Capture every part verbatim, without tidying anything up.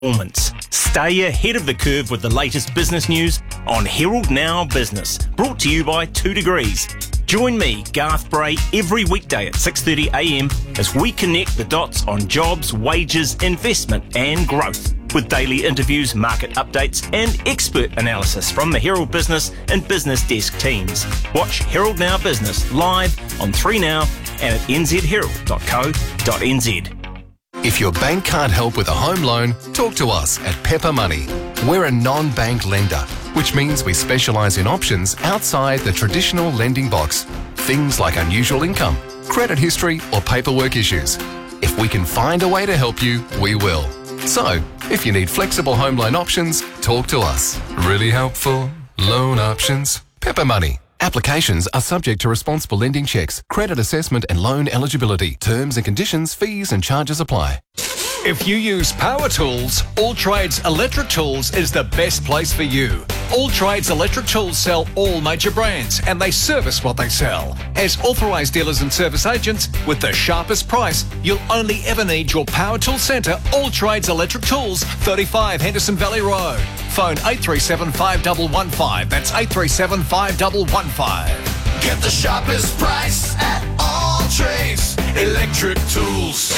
performance. Stay ahead of the curve with the latest business news on Herald Now Business, brought to you by Two Degrees. Join me, Garth Bray, every weekday at six thirty a m as we connect the dots on jobs, wages, investment and growth, with daily interviews, market updates and expert analysis from the Herald Business and Business Desk teams. Watch Herald Now Business live on three Now and at n z herald dot co dot n z. If your bank can't help with a home loan, talk to us at Pepper Money. We're a non-bank lender, which means we specialise in options outside the traditional lending box. Things like unusual income, credit history or paperwork issues. If we can find a way to help you, we will. So, if you need flexible home loan options, talk to us. Really helpful loan options. Pepper Money. Applications are subject to responsible lending checks, credit assessment and loan eligibility. Terms and conditions, fees and charges apply. If you use power tools, All Trades Electric Tools is the best place for you. All Trades Electric Tools sell all major brands and they service what they sell. As authorised dealers and service agents, with the sharpest price, you'll only ever need your power tool centre, All Trades Electric Tools, thirty-five Henderson Valley Road. Phone eight three seven, five one one five. That's eight three seven, five one one five. Get the sharpest price at All Trades Electric Tools.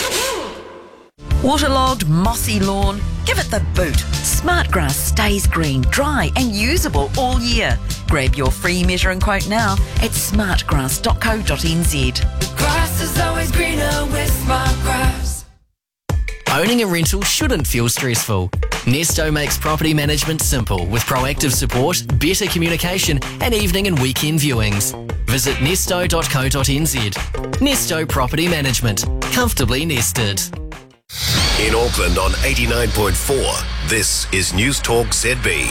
Waterlogged, mossy lawn? Give it the boot. Smartgrass stays green, dry and usable all year. Grab your free measure and quote now at smartgrass dot co dot n z. The grass is always greener with Smartgrass. Owning a rental shouldn't feel stressful. Nesto makes property management simple with proactive support, better communication and evening and weekend viewings. Visit nesto dot co dot n z. Nesto Property Management. Comfortably nested. In Auckland on eighty-nine point four, this is News Talk Z B.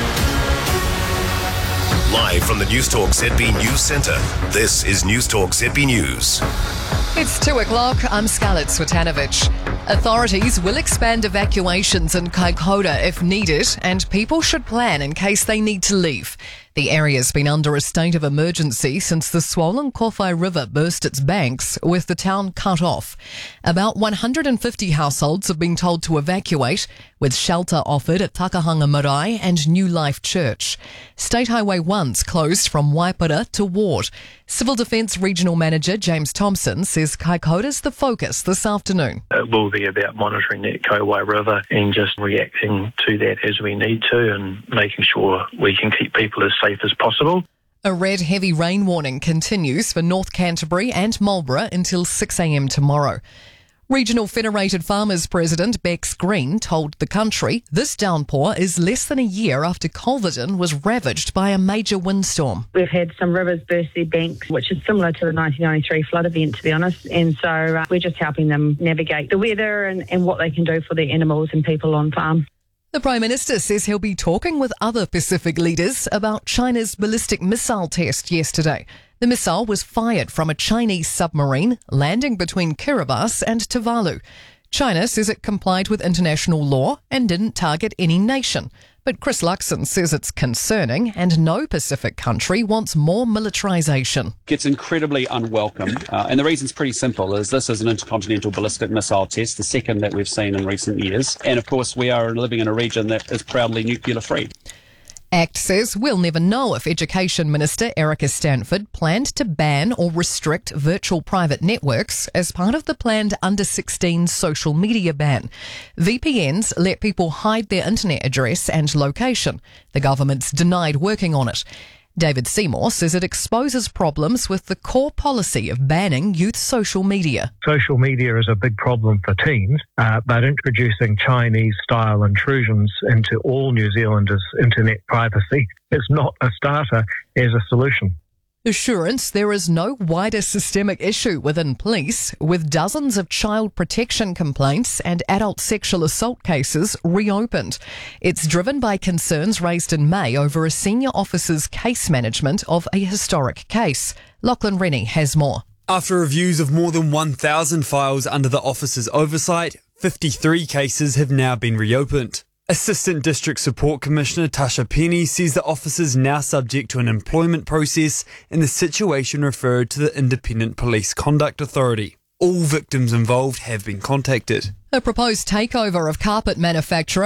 Live from the News Talk Z B News Centre, this is News Talk Z B News. It's two o'clock. I'm Scarlett Swetanovich. Authorities will expand evacuations in Kaikoura if needed, and people should plan in case they need to leave. The area's been under a state of emergency since the swollen Kowhai River burst its banks, with the town cut off. About one hundred fifty households have been told to evacuate, with shelter offered at Takahanga Marae and New Life Church. State Highway one's closed from Waipara to Ward. Civil Defence Regional Manager James Thompson says Kaikoura's the focus this afternoon. It will be about monitoring that Kowhai River and just reacting to that as we need to and making sure we can keep people as safe as possible. A red heavy rain warning continues for North Canterbury and Marlborough until six a m tomorrow. Regional Federated Farmers President Bex Green told the country this downpour is less than a year after Culverden was ravaged by a major windstorm. We've had some rivers burst their banks, which is similar to the nineteen ninety-three flood event, to be honest, and so uh, we're just helping them navigate the weather and, and what they can do for their animals and people on farm. The Prime Minister says he'll be talking with other Pacific leaders about China's ballistic missile test yesterday. The missile was fired from a Chinese submarine landing between Kiribati and Tuvalu. China says it complied with international law and didn't target any nation. But Chris Luxon says it's concerning and no Pacific country wants more militarisation. It's incredibly unwelcome, uh, and the reason's pretty simple, is this is an intercontinental ballistic missile test, the second that we've seen in recent years. And of course we are living in a region that is proudly nuclear free. ACT says we'll never know if Education Minister Erica Stanford planned to ban or restrict virtual private networks as part of the planned under sixteen social media ban. V P Ns let people hide their internet address and location. The government's denied working on it. David Seymour says it exposes problems with the core policy of banning youth social media. Social media is a big problem for teens, uh, but introducing Chinese-style intrusions into all New Zealanders' internet privacy is not a starter as a solution. Assurance there is no wider systemic issue within police, with dozens of child protection complaints and adult sexual assault cases reopened. It's driven by concerns raised in May over a senior officer's case management of a historic case. Lachlan Rennie has more. After reviews of more than one thousand files under the officer's oversight, fifty-three cases have now been reopened. Assistant District Support Commissioner Tasha Penny says the office is now subject to an employment process in the situation referred to the Independent Police Conduct Authority. All victims involved have been contacted. A proposed takeover of carpet manufacturer